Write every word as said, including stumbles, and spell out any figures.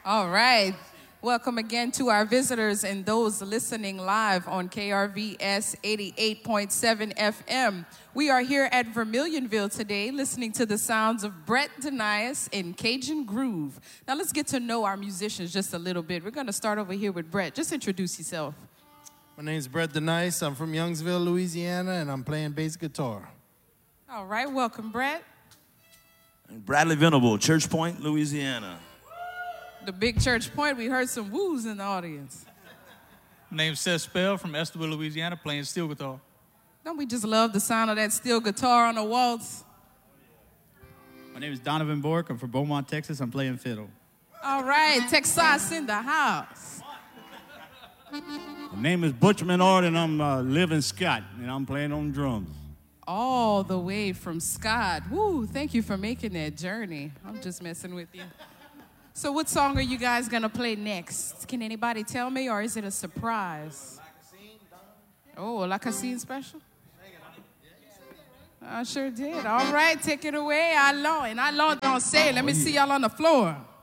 All right. Welcome again to our visitors and those listening live on K R V S eighty-eight point seven F M. We are here at Vermilionville today listening to the sounds of Brett Denias in Cajun Groove. Now let's get to know our musicians just a little bit. We're going to start over here with Brett. Just introduce yourself. My name's Brett Denias. I'm from Youngsville, Louisiana, and I'm playing bass guitar. All right. Welcome, Brett. Bradley Venable, Church Point, Louisiana. The big Church Point, we heard some woos in the audience. My name's Seth Spell from Estherville, Louisiana, playing steel guitar. Don't we just love the sound of that steel guitar on the waltz? My name is Donovan Bork. I'm from Beaumont, Texas. I'm playing fiddle. All right, Texas in the house. My name is Butch Menard, and I'm uh, living Scott, and I'm playing on drums. All the way from Scott. Woo, thank you for making that journey. I'm just messing with you. So what song are you guys going to play next? Can anybody tell me, or is it a surprise? Oh, La Cassine special? I sure did. All right, take it away, Alon. And Alon don't say, let me see y'all on the floor.